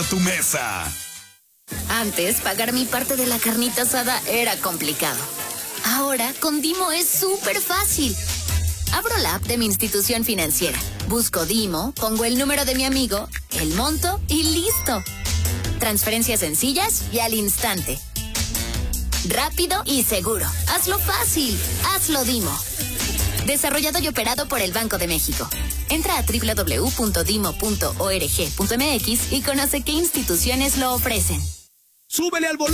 Tu mesa. Antes, pagar mi parte de la carnita asada era complicado. Ahora, con Dimo es súper fácil. Abro la app de mi institución financiera, busco Dimo, pongo el número de mi amigo, el monto y listo. Transferencias sencillas y al instante. Rápido y seguro. Hazlo fácil. Hazlo Dimo. Desarrollado y operado por el Banco de México. Entra a www.dimo.org.mx y conoce qué instituciones lo ofrecen. ¡Súbele al volumen!